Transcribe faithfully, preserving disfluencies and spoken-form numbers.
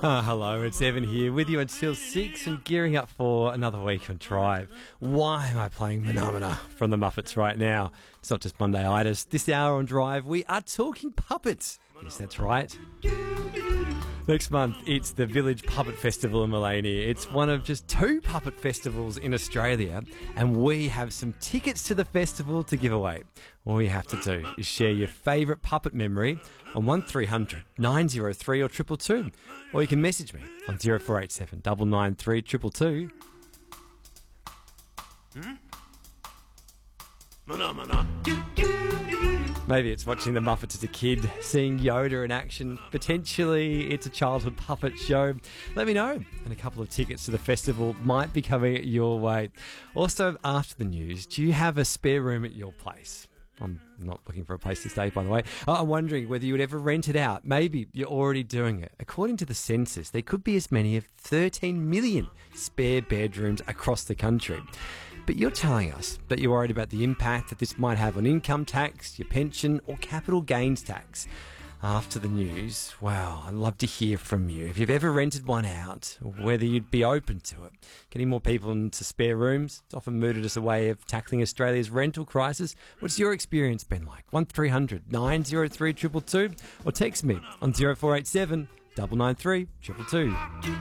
Uh, hello, it's Evan here with you until six and gearing up for another week on Drive. Why am I playing Phenomena from the Muppets right now? It's not just Monday-itis. This hour on Drive, we are talking puppets. Yes, that's right. Next month, it's the Village Puppet Festival in Maleny. It's one of just two puppet festivals in Australia, and we have some tickets to the festival to give away. All you have to do is share your favourite puppet memory on one three hundred nine oh three or two two two, or you can message me on zero four eight seven nine nine three two two two. Hmm? Maybe it's watching the Muppets as a kid, seeing Yoda in action. Potentially it's a childhood puppet show. Let me know. And a couple of tickets to the festival might be coming your way. Also, after the news, do you have a spare room at your place? I'm not looking for a place to stay, by the way. I'm wondering whether you would ever rent it out. Maybe you're already doing it. According to the census, there could be as many as thirteen million spare bedrooms across the country. But you're telling us that you're worried about the impact that this might have on income tax, your pension, or capital gains tax. After the news, wow, I'd love to hear from you. If you've ever rented one out, or whether you'd be open to it. Getting more people into spare rooms, it's often mooted as a way of tackling Australia's rental crisis. What's your experience been like? one three hundred nine oh three two two two, or text me on zero four eight seven nine nine three two two two.